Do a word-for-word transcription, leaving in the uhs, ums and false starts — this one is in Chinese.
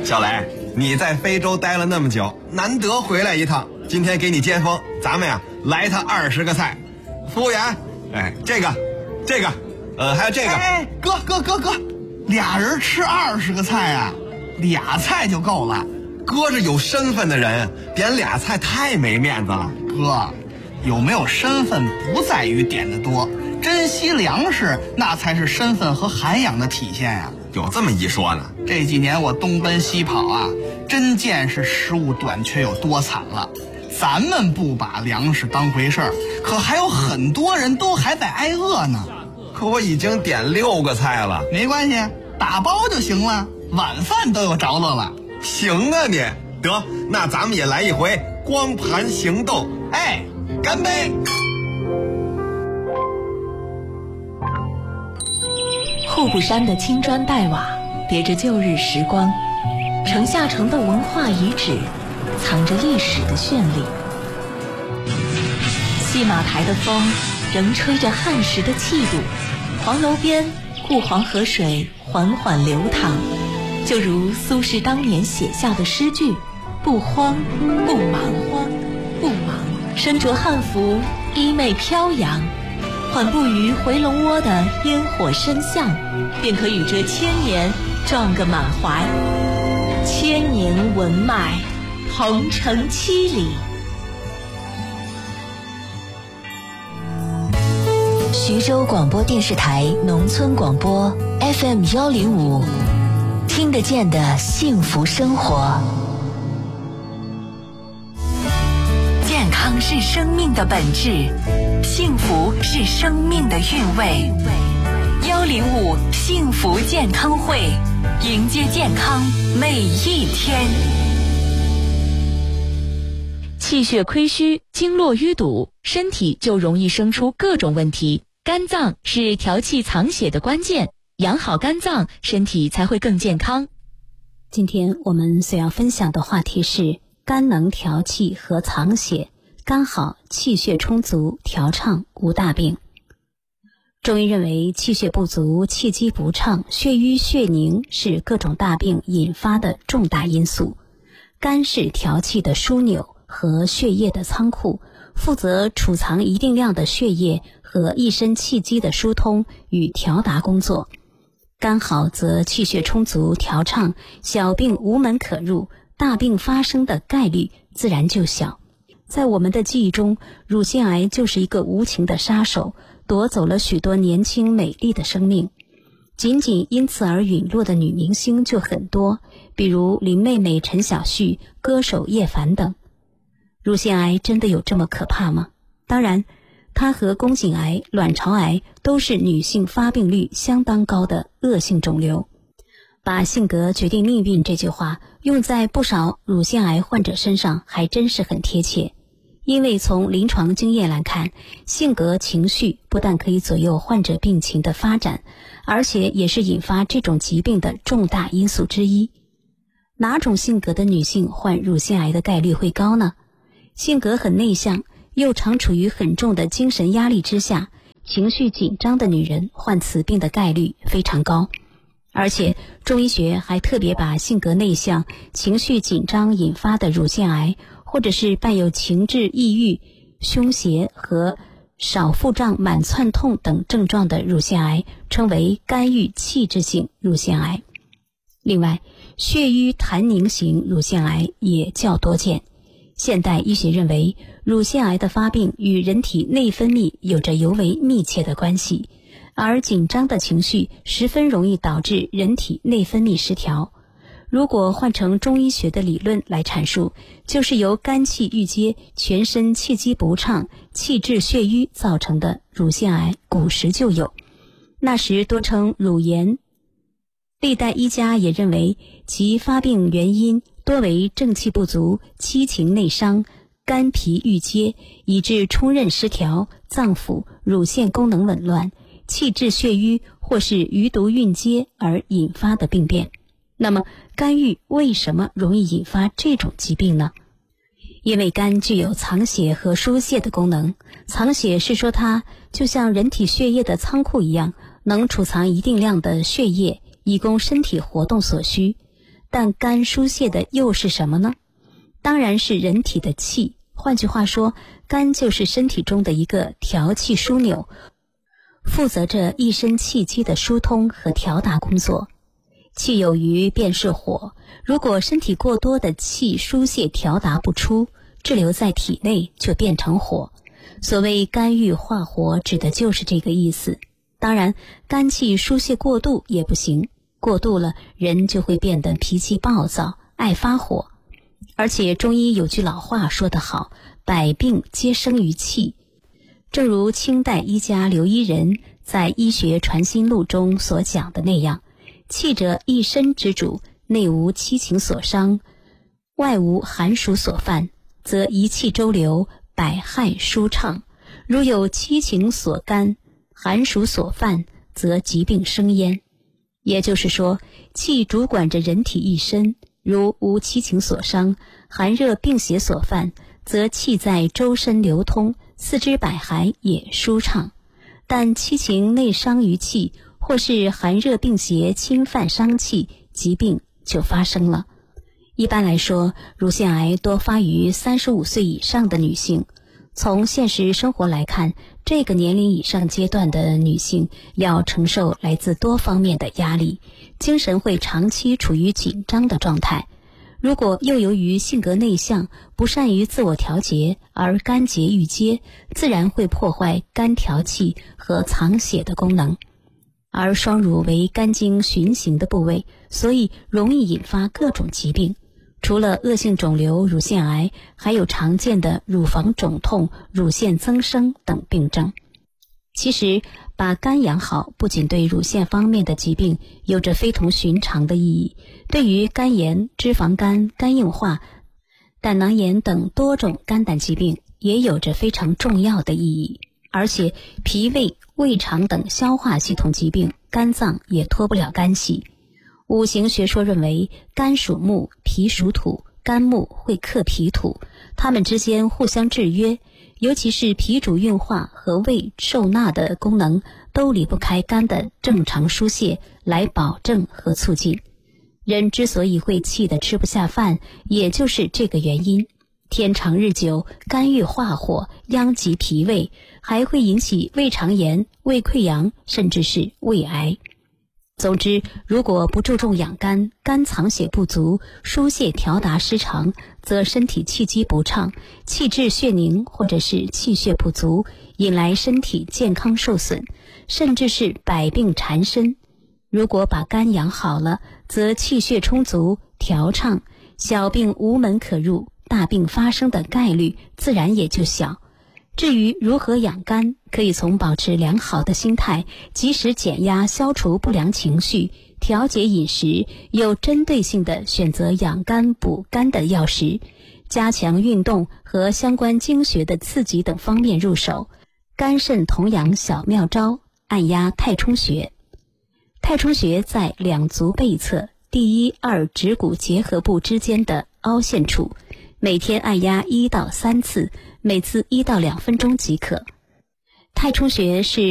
小雷，你在非洲待了那么久，难得回来一趟，今天给你接风，咱们呀来他二十个菜。服务员，哎，这个，这个，呃，还有这个。 哎，哥哥哥哥，俩人吃二十个菜啊，俩菜就够了。 哥是有身份的人，点俩菜太没面子了。 哥，有没有身份不在于点的多，珍惜粮食那才是身份和涵养的体现呀、啊。 有这么一说呢？ 这几年我东奔西跑啊，真见是食物短缺有多惨了。咱们不把粮食当回事儿，可还有很多人都还在挨饿呢。 可我已经点六个菜了。 没关系，打包就行了，晚饭都有着落了。 行啊你，得，那咱们也来一回光盘行动。 哎，干杯！ 户部山的青砖黛瓦别着旧日时光，城下城的文化遗址藏着历史的绚丽。戏马台的风仍吹着汉时的气度，黄楼边顾黄河水缓缓流淌，就如苏轼当年写下的诗句：不慌不忙，慌不忙，身着汉服，衣袂飘扬，缓步于回龙窝的烟火深巷，便可与这千年撞个满怀。千年文脉，同城七里。 徐州广播电视台农村广播 F M 幺零五，听得见的幸福生活。健康是生命的本质，幸福是生命的韵味。幺零五幸福健康会，迎接健康每一天。 气血亏虚，经络淤堵，身体就容易生出各种问题。肝脏是调气藏血的关键，养好肝脏，身体才会更健康。 今天我们所要分享的话题是肝能调气和藏血，肝好气血充足，调畅无大病。中医认为气血不足、气机不畅、血瘀血凝是各种大病引发的重大因素。肝是调气的枢纽和血液的仓库，负责储藏一定量的血液和一身气机的疏通与调达工作。肝好则气血充足调畅，小病无门可入，大病发生的概率自然就小。在我们的记忆中，乳腺癌就是一个无情的杀手，夺走了许多年轻美丽的生命。仅仅因此而陨落的女明星就很多，比如林妹妹、陈小旭、歌手叶凡等。乳腺癌真的有这么可怕吗？当然，它和宫颈癌、卵巢癌都是女性发病率相当高的恶性肿瘤。把性格决定命运这句话用在不少乳腺癌患者身上还真是很贴切。因为从临床经验来看，性格情绪不但可以左右患者病情的发展，而且也是引发这种疾病的重大因素之一。哪种性格的女性患乳腺癌的概率会高呢？性格很内向，又常处于很重的精神压力之下，情绪紧张的女人患此病的概率非常高。而且中医学还特别把性格内向、情绪紧张引发的乳腺癌，或者是伴有情志抑郁、胸胁和少腹胀、满窜痛等症状的乳腺癌称为肝郁气滞性乳腺癌。另外，血瘀痰凝型乳腺癌也较多见。现代医学认为，乳腺癌的发病与人体内分泌有着尤为密切的关系，而紧张的情绪十分容易导致人体内分泌失调。如果换成中医学的理论来阐述，就是由肝气郁结、全身气机不畅、气滞血瘀造成的乳腺癌，古时就有，那时多称乳炎。历代医家也认为其发病原因多为正气不足、七情内伤、肝脾郁结，以致冲任失调、脏腑、乳腺功能紊乱、气滞血瘀或是余毒蕴结而引发的病变。那么肝郁为什么容易引发这种疾病呢？因为肝具有藏血和疏泄的功能。藏血是说它就像人体血液的仓库一样，能储藏一定量的血液以供身体活动所需。 但肝疏泄的又是什么呢？当然是人体的气。换句话说，肝就是身体中的一个调气枢纽，负责着一身气机的疏通和调达工作。气有余便是火，如果身体过多的气疏泄调达不出，滞留在体内就变成火。所谓肝郁化火，指的就是这个意思。当然，肝气疏泄过度也不行，过度了人就会变得脾气暴躁，爱发火。而且中医有句老话说得好，百病皆生于气。正如清代医家刘一仁在《医学传心录》中所讲的那样，气者一身之主，内无七情所伤，外无寒暑所犯，则一气周流，百害舒畅。如有七情所干，寒暑所犯，则疾病生焉。也就是说，气主管着人体一身，如无七情所伤，寒热病邪所犯，则气在周身流通，四肢百骸也舒畅。但七情内伤于气，或是寒热病邪侵犯伤气，疾病就发生了。一般来说，乳腺癌多发于三十五岁以上的女性。从现实生活来看，这个年龄以上阶段的女性要承受来自多方面的压力，精神会长期处于紧张的状态。如果又由于性格内向，不善于自我调节，而肝结郁结，自然会破坏肝调气和藏血的功能。而双乳为肝经循行的部位，所以容易引发各种疾病。除了恶性肿瘤、乳腺癌，还有常见的乳房肿痛、乳腺增生等病症。其实把肝养好，不仅对乳腺方面的疾病有着非同寻常的意义，对于肝炎、脂肪肝、肝硬化、胆囊炎等多种肝胆疾病也有着非常重要的意义。而且脾胃、胃肠等消化系统疾病，肝脏也脱不了干系。五行学说认为，肝属木，脾属土，肝木会克脾土，它们之间互相制约，尤其是脾主运化和胃受纳的功能，都离不开肝的正常疏泄来保证和促进。人之所以会气得吃不下饭，也就是这个原因。天长日久，肝郁化火，殃及脾胃，还会引起胃肠炎、胃溃疡，甚至是胃癌。总之，如果不注重养肝，肝藏血不足，疏泄调达失常，则身体气机不畅，气滞血凝，或者是气血不足，引来身体健康受损，甚至是百病缠身。如果把肝养好了，则气血充足，调畅，小病无门可入，大病发生的概率自然也就小。至于如何养肝，可以从保持良好的心态，及时减压消除不良情绪，调节饮食，有针对性地选择养肝补肝的药食，加强运动和相关经学的刺激等方面入手。肝肾同养小妙招，按压太冲穴。太冲穴在两足背侧第一二指骨结合部之间的凹陷处，每天按压一到三次，每次一到两分钟即可。太冲穴是